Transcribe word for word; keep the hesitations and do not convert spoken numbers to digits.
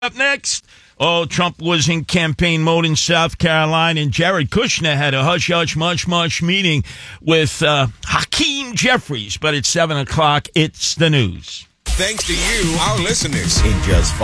Up next, oh, Trump was in campaign mode in South Carolina, and Jared Kushner had a hush-hush, mush-mush meeting with uh, Hakeem Jeffries. But at seven o'clock, it's the news. Thanks to you, our listeners. In just